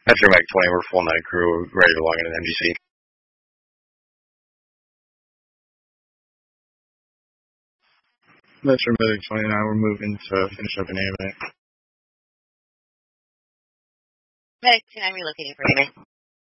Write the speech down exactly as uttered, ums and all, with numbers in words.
Metro Medic twenty, we're full night crew, ready to log in an M G C. Metro Medic twenty-nine, we're moving to finish up an A M A. Medic two nine relocating for A M A.